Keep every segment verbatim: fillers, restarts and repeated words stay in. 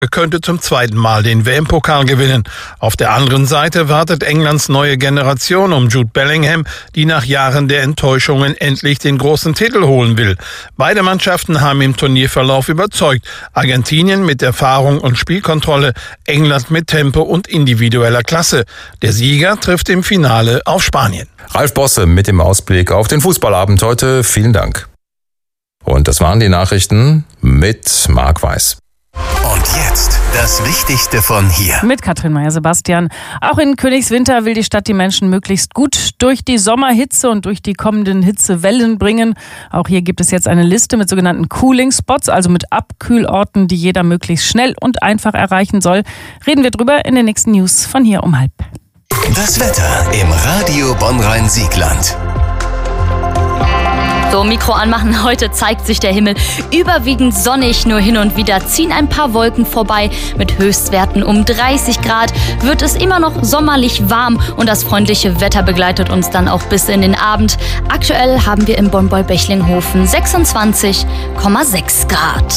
könnte zum zweiten Mal den W M-Pokal gewinnen. Auf der anderen Seite wartet Englands neue Generation um Jude Bellingham, die nach Jahren der Enttäuschungen endlich den großen Titel holen will. Beide Mannschaften haben im Turnierverlauf überzeugt. Argentinien mit Erfahrung und Spielkontrolle, England mit Tempo und individueller Klasse. Der Sieger trifft im Finale auf Spanien. Ralf Bosse mit dem Ausblick auf den Fußballabend heute. Vielen Dank. Und das waren die Nachrichten mit Marc Weiß. Und jetzt das Wichtigste von hier. Mit Katrin Meyer-Sebastian. Auch in Königswinter will die Stadt die Menschen möglichst gut durch die Sommerhitze und durch die kommenden Hitzewellen bringen. Auch hier gibt es jetzt eine Liste mit sogenannten Cooling-Spots, also mit Abkühlorten, die jeder möglichst schnell und einfach erreichen soll. Reden wir drüber in den nächsten News von hier um halb. Das Wetter im Radio Bonn-Rhein-Siegland. So, Mikro anmachen. Heute zeigt sich der Himmel überwiegend sonnig. Nur hin und wieder ziehen ein paar Wolken vorbei. Mit Höchstwerten um dreißig Grad wird es immer noch sommerlich warm. Und das freundliche Wetter begleitet uns dann auch bis in den Abend. Aktuell haben wir im Bonn-Beulbechlinghofen sechsundzwanzig Komma sechs Grad.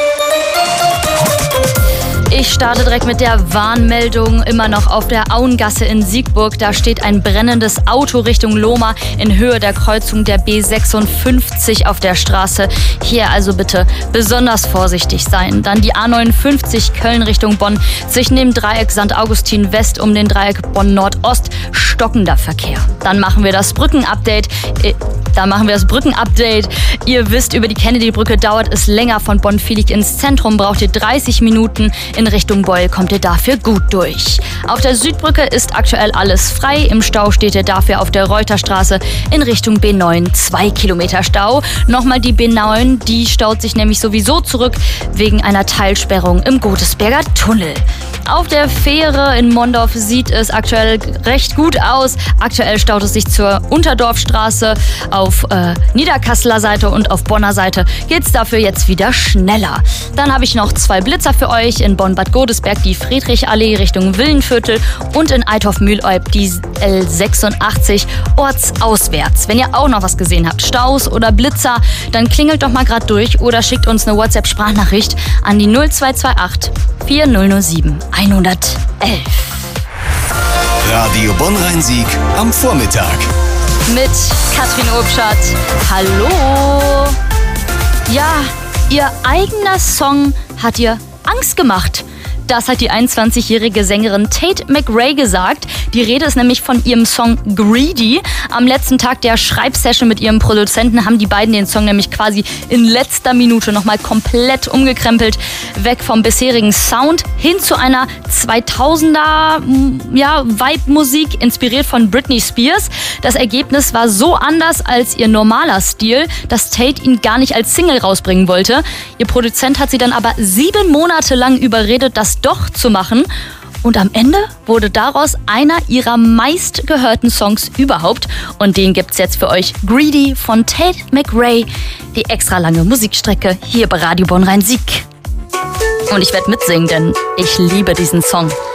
Ich starte direkt mit der Warnmeldung, immer noch auf der Auengasse in Siegburg. Da steht ein brennendes Auto Richtung Lohmar in Höhe der Kreuzung der B sechsundfünfzig auf der Straße. Hier also bitte besonders vorsichtig sein. Dann die A neunundfünfzig Köln Richtung Bonn, zwischen dem Dreieck Sankt Augustin West um den Dreieck Bonn Nordost, stockender Verkehr. Dann machen wir das Brückenupdate. Da machen wir das Brückenupdate. Ihr wisst, über die Kennedy-Brücke dauert es länger. Von Bonn-Vielig ins Zentrum braucht ihr dreißig Minuten. In Richtung Beul kommt ihr dafür gut durch. Auf der Südbrücke ist aktuell alles frei. Im Stau steht ihr dafür auf der Reuterstraße in Richtung B neun. Zwei Kilometer Stau. Nochmal die B neun, die staut sich nämlich sowieso zurück wegen einer Teilsperrung im Godesberger Tunnel. Auf der Fähre in Mondorf sieht es aktuell recht gut aus. Aktuell staut es sich zur Unterdorfstraße. Auf äh, Niederkasseler Seite und auf Bonner Seite geht es dafür jetzt wieder schneller. Dann habe ich noch zwei Blitzer für euch. In Bonn-Bad Godesberg die Friedrichallee Richtung Villenviertel und in Eitorf-Mühleub die L sechsundachtzig ortsauswärts. Wenn ihr auch noch was gesehen habt, Staus oder Blitzer, dann klingelt doch mal gerade durch oder schickt uns eine WhatsApp-Sprachnachricht an die null zwei zwei acht vier null null sieben eins null eins. Radio Bonn-Rhein-Sieg am Vormittag. Mit Katrin Obschat. Hallo. Ja, ihr eigener Song hat ihr Angst gemacht. Das hat die einundzwanzigjährige Sängerin Tate McRae gesagt. Die Rede ist nämlich von ihrem Song Greedy. Am letzten Tag der Schreibsession mit ihrem Produzenten haben die beiden den Song nämlich quasi in letzter Minute nochmal komplett umgekrempelt. Weg vom bisherigen Sound hin zu einer zweitausender ja, Vibe-Musik, inspiriert von Britney Spears. Das Ergebnis war so anders als ihr normaler Stil, dass Tate ihn gar nicht als Single rausbringen wollte. Ihr Produzent hat sie dann aber sieben Monate lang überredet, das doch zu machen. Und am Ende wurde daraus einer ihrer meistgehörten Songs überhaupt. Und den gibt's jetzt für euch. Greedy von Tate McRae. Die extra lange Musikstrecke hier bei Radio Bonn-Rhein-Sieg. Und ich werde mitsingen, denn ich liebe diesen Song.